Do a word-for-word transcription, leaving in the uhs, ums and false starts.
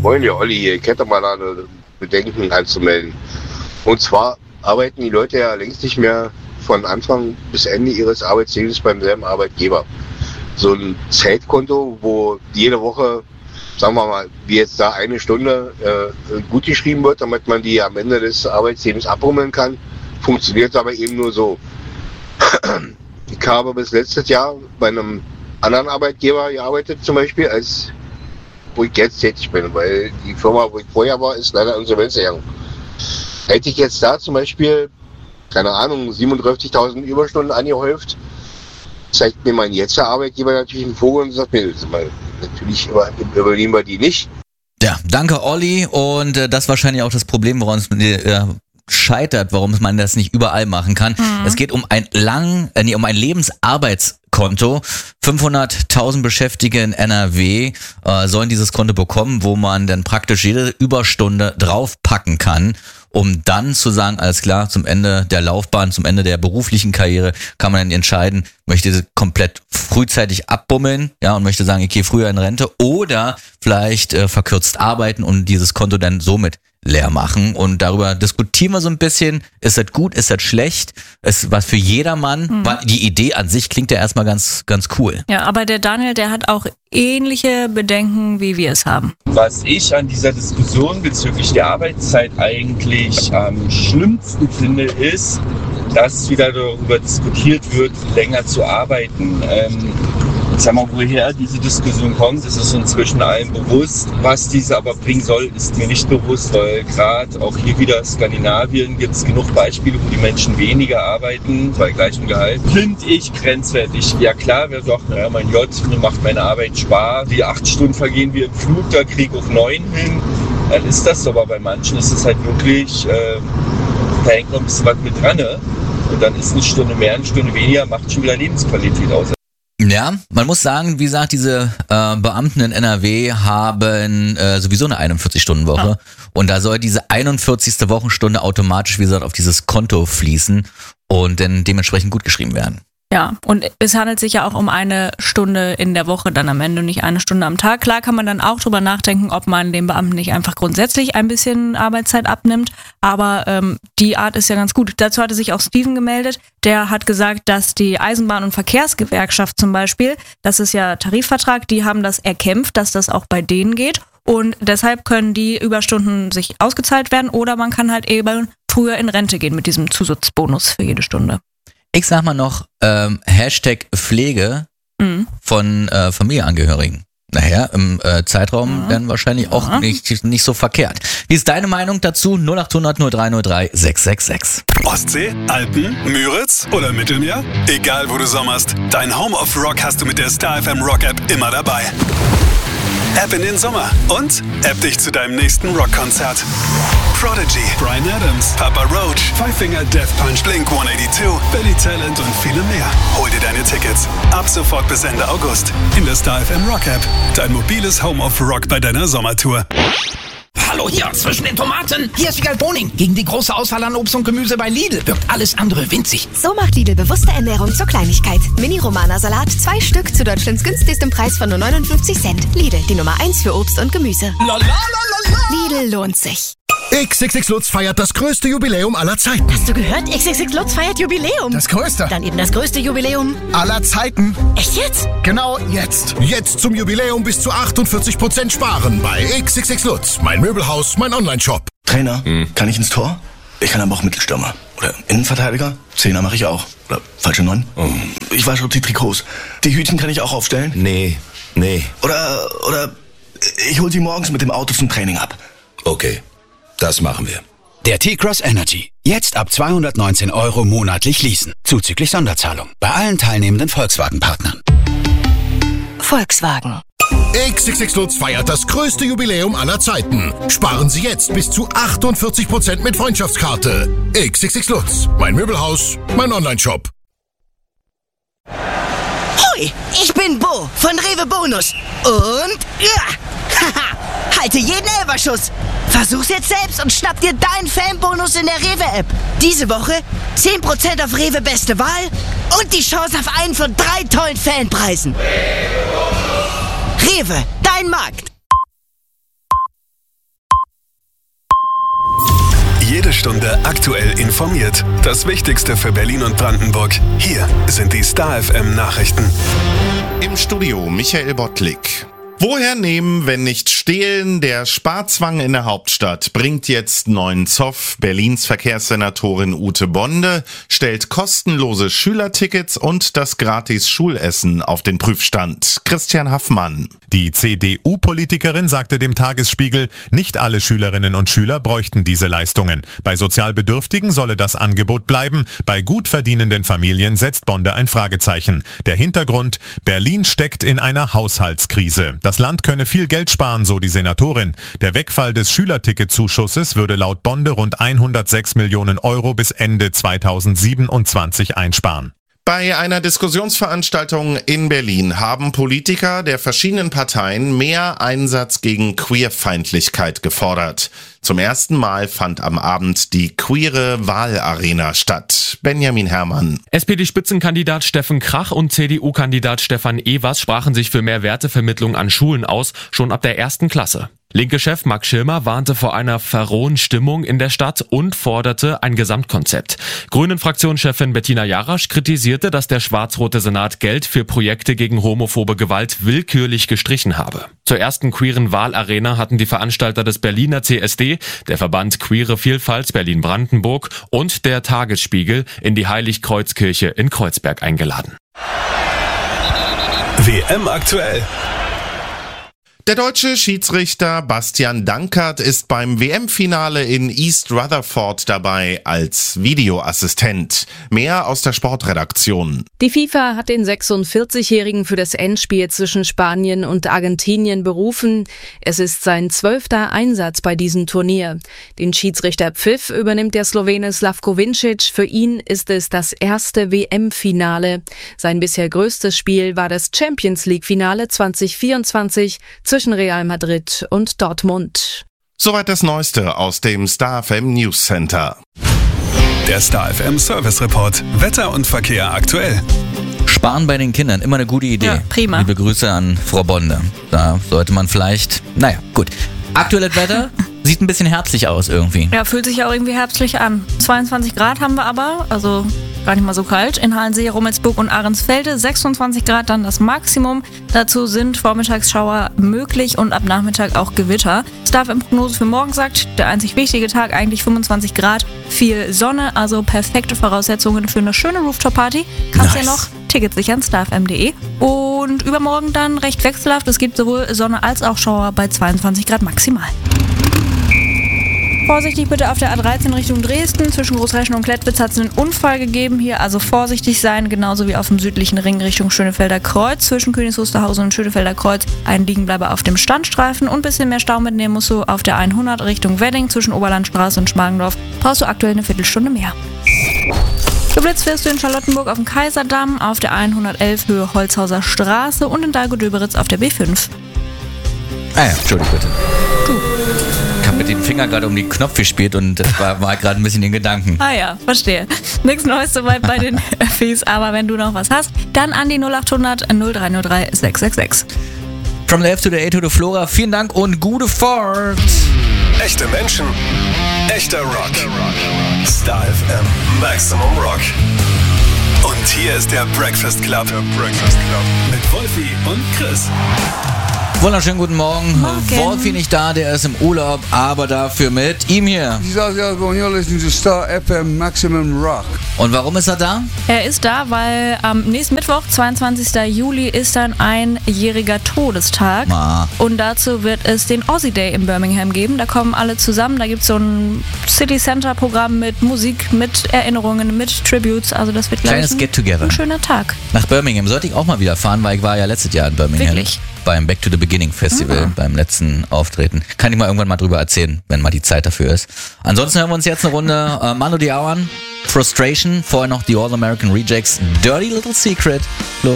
Moin, ja, Olli hier. Ich hätte mal da eine Bedenken anzumelden. Und zwar arbeiten die Leute ja längst nicht mehr von Anfang bis Ende ihres Arbeitslebens beim selben Arbeitgeber. So ein Zeitkonto, wo jede Woche, sagen wir mal, wie jetzt da eine Stunde äh, gut geschrieben wird, damit man die am Ende des Arbeitslebens abrummeln kann, funktioniert aber eben nur so. Ich habe bis letztes Jahr bei einem anderen Arbeitgeber gearbeitet, zum Beispiel, als wo ich jetzt tätig bin, weil die Firma, wo ich vorher war, ist leider insolvenz gegangen. Hätte ich jetzt da zum Beispiel, keine Ahnung, siebenunddreißigtausend Überstunden angehäuft, zeigt mir mein jetziger Arbeitgeber natürlich einen Vogel und sagt mir, natürlich übernehmen wir die nicht. Ja, danke Olli, und äh, das ist wahrscheinlich auch das Problem, woran es äh, scheitert, warum man das nicht überall machen kann. Mhm. Es geht um ein lang, äh, nee, um ein Lebensarbeitskonto. fünfhunderttausend Beschäftigte in N R W äh, sollen dieses Konto bekommen, wo man dann praktisch jede Überstunde draufpacken kann, um dann zu sagen, alles klar, zum Ende der Laufbahn, zum Ende der beruflichen Karriere kann man dann entscheiden, möchte komplett frühzeitig abbummeln, ja, und möchte sagen, ich gehe früher in Rente, oder vielleicht äh, verkürzt arbeiten und dieses Konto dann somit leer machen. Und darüber diskutieren wir so ein bisschen, ist das gut, ist das schlecht, ist was für jedermann, mhm. weil die Idee an sich klingt ja erstmal ganz, ganz cool. Ja, aber der Daniel, der hat auch ähnliche Bedenken, wie wir es haben. Was ich an dieser Diskussion bezüglich der Arbeitszeit eigentlich am schlimmsten finde, ist, dass wieder darüber diskutiert wird, länger zu arbeiten. Ähm, Ich sag mal, woher diese Diskussion kommt, ist es inzwischen allen bewusst. Was diese aber bringen soll, ist mir nicht bewusst, weil gerade auch hier wieder Skandinavien gibt es genug Beispiele, wo die Menschen weniger arbeiten bei gleichem Gehalt. Finde ich grenzwertig. Ja klar, wer sagt, naja, mein J, mir macht meine Arbeit Spaß, die acht Stunden vergehen wie im Flug, da krieg ich auf neun hin. Dann ist das so, aber bei manchen ist es halt wirklich, äh, da hängt noch ein bisschen was mit dran. Ne? Und dann ist eine Stunde mehr, eine Stunde weniger, macht schon wieder Lebensqualität aus. Ja, man muss sagen, wie gesagt, diese äh, Beamten in N R W haben äh, sowieso eine einundvierzig-Stunden-Woche. Ja. Und da soll diese einundvierzigste Wochenstunde automatisch, wie gesagt, auf dieses Konto fließen und dann dementsprechend gut geschrieben werden. Ja, und es handelt sich ja auch um eine Stunde in der Woche dann am Ende, nicht eine Stunde am Tag. Klar kann man dann auch drüber nachdenken, ob man dem Beamten nicht einfach grundsätzlich ein bisschen Arbeitszeit abnimmt, aber ähm, die Art ist ja ganz gut. Dazu hatte sich auch Steven gemeldet, der hat gesagt, dass die Eisenbahn- und Verkehrsgewerkschaft zum Beispiel, das ist ja Tarifvertrag, die haben das erkämpft, dass das auch bei denen geht, und deshalb können die Überstunden sich ausgezahlt werden, oder man kann halt eben früher in Rente gehen mit diesem Zusatzbonus für jede Stunde. Ich sag mal noch, ähm, Hashtag Pflege mhm. von äh, Familienangehörigen. Naja, im äh, Zeitraum ja. dann wahrscheinlich auch ja. nicht, nicht so verkehrt. Wie ist deine Meinung dazu? null acht hundert null drei null drei sechs sechs sechs. Ostsee, Alpen, Müritz oder Mittelmeer? Egal wo du sommerst, dein Home of Rock hast du mit der Star F M Rock App immer dabei. App in den Sommer und App dich zu deinem nächsten Rockkonzert. Prodigy, Bryan Adams, Papa Roach, Five Finger Death Punch, Blink hundertzweiundachtzig, Billy Talent und viele mehr. Hol dir deine Tickets ab sofort bis Ende August in der Star F M Rock App. Dein mobiles Home of Rock bei deiner Sommertour. Hallo hier zwischen den Tomaten. Hier ist Wiegald Boning. Gegen die große Auswahl an Obst und Gemüse bei Lidl wirkt alles andere winzig. So macht Lidl bewusste Ernährung zur Kleinigkeit. Mini-Romana-Salat, zwei Stück zu Deutschlands günstigstem Preis von nur neunundfünfzig Cent. Lidl, die Nummer eins für Obst und Gemüse. La, la, la, la, la. Lidl lohnt sich. X X X Lutz feiert das größte Jubiläum aller Zeiten. Hast du gehört? X X X Lutz feiert Jubiläum. Das größte. Dann eben das größte Jubiläum aller Zeiten. Echt jetzt? Genau jetzt. Jetzt zum Jubiläum bis zu achtundvierzig Prozent sparen bei X X X Lutz. Mein Möbelhaus, mein Online-Shop. Trainer, hm. kann ich ins Tor? Ich kann aber auch Mittelstürmer. Oder Innenverteidiger? Zehner mache ich auch. Oder falsche Neun? Oh. Ich wasche auch die Trikots. Die Hütchen kann ich auch aufstellen? Nee, nee. Oder, oder ich hol sie morgens mit dem Auto zum Training ab. Okay, das machen wir. Der T-Cross Energy. Jetzt ab zweihundertneunzehn Euro monatlich leasen. Zuzüglich Sonderzahlung. Bei allen teilnehmenden Volkswagen-Partnern. Volkswagen. X X X Lutz feiert das größte Jubiläum aller Zeiten. Sparen Sie jetzt bis zu achtundvierzig Prozent mit Freundschaftskarte. X X X Lutz. Mein Möbelhaus, mein Online-Shop. Hoi, ich bin Bo von Rewe Bonus. Und ja, haha, halte jeden Elferschuss. Versuch's jetzt selbst und schnapp dir deinen Fanbonus in der Rewe-App. Diese Woche zehn Prozent auf Rewe Beste Wahl und die Chance auf einen von drei tollen Fanpreisen. Rewe, dein Markt. Jede Stunde aktuell informiert. Das Wichtigste für Berlin und Brandenburg. Hier sind die Star F M Nachrichten. Im Studio Michael Bottlik. Woher nehmen, wenn nicht stehlen? Der Sparzwang in der Hauptstadt bringt jetzt neuen Zoff. Berlins Verkehrssenatorin Ute Bonde stellt kostenlose Schülertickets und das gratis Schulessen auf den Prüfstand. Christian Haffmann. Die C D U-Politikerin sagte dem Tagesspiegel, nicht alle Schülerinnen und Schüler bräuchten diese Leistungen. Bei sozial Bedürftigen solle das Angebot bleiben. Bei gut verdienenden Familien setzt Bonde ein Fragezeichen. Der Hintergrund: Berlin steckt in einer Haushaltskrise. Das Land könne viel Geld sparen, so die Senatorin. Der Wegfall des Schülerticketzuschusses würde laut Bonde rund hundertsechs Millionen Euro bis Ende zweitausendsiebenundzwanzig einsparen. Bei einer Diskussionsveranstaltung in Berlin haben Politiker der verschiedenen Parteien mehr Einsatz gegen Queerfeindlichkeit gefordert. Zum ersten Mal fand am Abend die queere Wahlarena statt. Benjamin Herrmann. S P D-Spitzenkandidat Steffen Krach und C D U-Kandidat Stefan Evers sprachen sich für mehr Wertevermittlung an Schulen aus, schon ab der ersten Klasse. Linke-Chef Max Schirmer warnte vor einer verrohen Stimmung in der Stadt und forderte ein Gesamtkonzept. Grünen-Fraktionschefin Bettina Jarasch kritisierte, dass der schwarz-rote Senat Geld für Projekte gegen homophobe Gewalt willkürlich gestrichen habe. Zur ersten queeren Wahlarena hatten die Veranstalter des Berliner C S D, der Verband Queere Vielfalt Berlin-Brandenburg und der Tagesspiegel in die Heiligkreuzkirche in Kreuzberg eingeladen. W M aktuell. Der deutsche Schiedsrichter Bastian Dankert ist beim W M-Finale in East Rutherford dabei als Videoassistent. Mehr aus der Sportredaktion. Die FIFA hat den sechsundvierzigjährigen für das Endspiel zwischen Spanien und Argentinien berufen. Es ist sein zwölfter Einsatz bei diesem Turnier. Den Schiedsrichterpfiff übernimmt der Slowene Slavko Vincic. Für ihn ist es das erste W M-Finale. Sein bisher größtes Spiel war das Champions-League-Finale zwanzig vierundzwanzig zwischen Real Madrid und Dortmund. Soweit das Neueste aus dem Star F M News Center. Der Star F M Service Report. Wetter und Verkehr aktuell. Sparen bei den Kindern, immer eine gute Idee. Ja, prima. Liebe Grüße an Frau Bonde. Da sollte man vielleicht, naja, gut. Aktuelles Wetter sieht ein bisschen herbstlich aus irgendwie. Ja, fühlt sich ja auch irgendwie herbstlich an. zweiundzwanzig Grad haben wir aber, also gar nicht mal so kalt. In Halensee, Rummelsburg und Ahrensfelde sechsundzwanzig Grad dann das Maximum. Dazu sind Vormittagsschauer möglich und ab Nachmittag auch Gewitter. Star F M-Prognose für morgen sagt, der einzig wichtige Tag eigentlich fünfundzwanzig Grad, viel Sonne, also perfekte Voraussetzungen für eine schöne Rooftop-Party. Kannst nice. Ja noch Tickets sichern, star f m punkt de. Und übermorgen dann recht wechselhaft. Es gibt sowohl Sonne als auch Schauer bei zweiundzwanzig Grad maximal. Vorsichtig bitte auf der A dreizehn Richtung Dresden. Zwischen Großreschen und Klettwitz hat es einen Unfall gegeben. Hier also vorsichtig sein, genauso wie auf dem südlichen Ring Richtung Schönefelder Kreuz. Zwischen Königs Wusterhausen und Schönefelder Kreuz ein Liegenbleiber auf dem Standstreifen. Und ein bisschen mehr Stau mitnehmen musst du auf der hundert Richtung Wedding. Zwischen Oberlandstraße und Schmargendorf brauchst du aktuell eine Viertelstunde mehr. Geblitzt wirst du in Charlottenburg auf dem Kaiserdamm, auf der hundertelf Höhe Holzhauser Straße und in Dahlgäu-Döberitz auf der B fünf. Ah ja, Entschuldigung bitte. Du. Ich habe mit dem Finger gerade um den Knopf gespielt und das war, war gerade ein bisschen in Gedanken. Ah ja, verstehe. Nichts Neues soweit bei den Öffis, aber wenn du noch was hast, dann an die null achthundert null drei null drei sechs sechs sechs. From the F to the A to the Flora, vielen Dank und gute Fahrt. Echte Menschen, echter Rock. Star F M, Maximum Rock. Und hier ist der Breakfast Club. Der Breakfast Club. Mit Wolfi und Chris. Wunderschönen guten Morgen. Morgen. Wolfi nicht da, der ist im Urlaub, aber dafür mit ihm hier. You're listening to Star F M Maximum Rock. Und warum ist er da? Er ist da, weil am nächsten Mittwoch, zweiundzwanzigsten Juli, ist dann ein jähriger Todestag. Ah. Und dazu wird es den Aussie Day in Birmingham geben. Da kommen alle zusammen. Da gibt es so ein City Center Programm mit Musik, mit Erinnerungen, mit Tributes. Also das wird gleich Kleines ein, Get-Together. ein schöner Tag. Nach Birmingham sollte ich auch mal wieder fahren, weil ich war ja letztes Jahr in Birmingham. Wirklich? Beim Back to the Beginning Festival, mhm. beim letzten Auftreten. Kann ich mal irgendwann mal drüber erzählen, wenn mal die Zeit dafür ist. Ansonsten hören wir uns jetzt eine Runde äh, Manu Diawan, Frustration, vorher noch die All American Rejects, Dirty Little Secret.